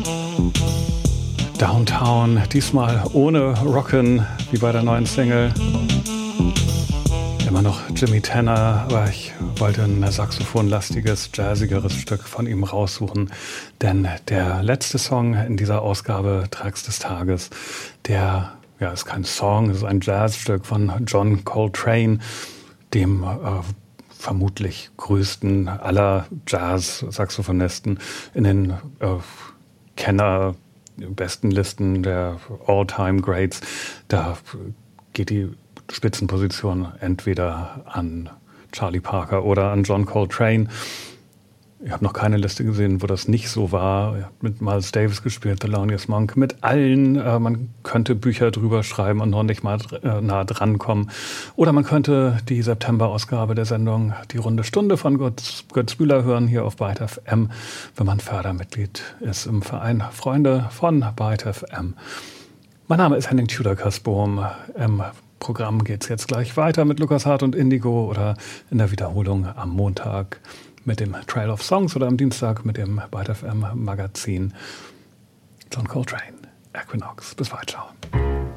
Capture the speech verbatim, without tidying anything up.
Downtown, diesmal ohne Rockin', wie bei der neuen Single. Immer noch Jimmy Tanner, aber ich wollte ein saxophonlastiges, jazzigeres Stück von ihm raussuchen, denn der letzte Song in dieser Ausgabe Tracks des Tages, der ja, ist kein Song, es ist ein Jazzstück von John Coltrane, dem äh, vermutlich größten aller Jazz-Saxophonisten in den äh, Kenner besten Listen der All-Time-Greats. Da geht die Spitzenposition entweder an Charlie Parker oder an John Coltrane. Ich habe noch keine Liste gesehen, wo das nicht so war. Ich habe mit Miles Davis gespielt, Thelonious Monk, mit allen. Äh, man könnte Bücher drüber schreiben und noch nicht mal äh, nah dran kommen. Oder man könnte die September-Ausgabe der Sendung Die Runde Stunde von Götz, Götz Bühler hören, hier auf Byte F M, wenn man Fördermitglied ist im Verein Freunde von Byte F M. Mein Name ist Henning Tudor-Kasbohm. Im Programm geht es jetzt gleich weiter mit Lukas Hart und Indigo oder in der Wiederholung am Montag mit dem Trail of Songs oder am Dienstag mit dem Byte F M Magazin. John Coltrane, Equinox. Bis bald, ciao.